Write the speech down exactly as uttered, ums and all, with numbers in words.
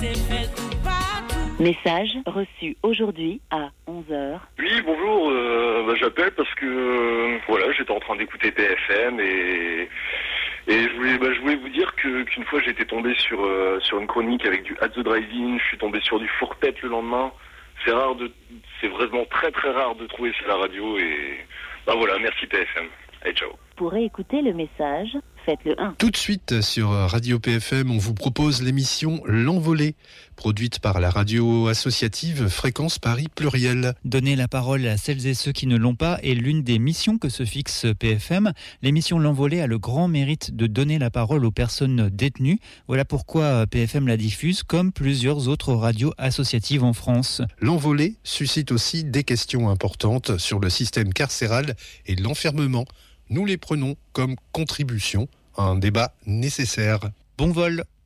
Message reçu aujourd'hui à onze heures. Oui, bonjour, euh, bah, j'appelle parce que euh, voilà, j'étais en train d'écouter P F M et, et je, voulais, bah, je voulais vous dire que, qu'une fois j'étais tombé sur, euh, sur une chronique avec du At the Drive-In, je suis tombé sur du four-tête le lendemain. C'est rare de, c'est vraiment très très rare de trouver ça à la radio et bah voilà, merci P F M. Allez, ciao. Pour écouter le message, faites le un. Tout de suite sur Radio P F M, on vous propose l'émission L'Envolée, produite par la radio associative Fréquence Paris Pluriel. Donner la parole à celles et ceux qui ne l'ont pas est l'une des missions que se fixe P F M. L'émission L'Envolée a le grand mérite de donner la parole aux personnes détenues. Voilà pourquoi P F M la diffuse, comme plusieurs autres radios associatives en France. L'Envolée suscite aussi des questions importantes sur le système carcéral et l'enfermement. Nous les prenons comme contribution à un débat nécessaire. Bon vol!